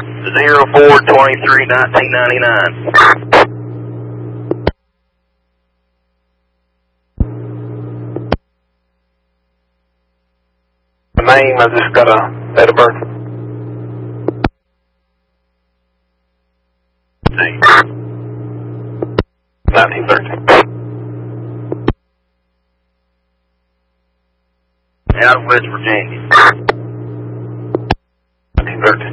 04/23/1999. The name, I just got a date of birth. Name. 1913. Out of West Virginia. 1913.